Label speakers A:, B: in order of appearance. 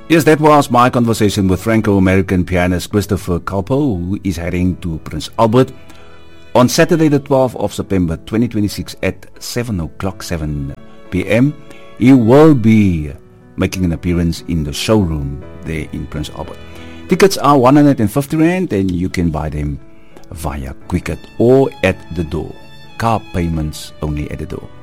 A: Yes, that was my conversation with Franco-American pianist Christopher Kalpo, who is heading to Prince Albert on Saturday the 12th of September 2026 at 7 p.m. He will be making an appearance in the showroom there in Prince Albert. Tickets are 150 Rand and you can buy them via Quicket or at the door. Car payments only at the door.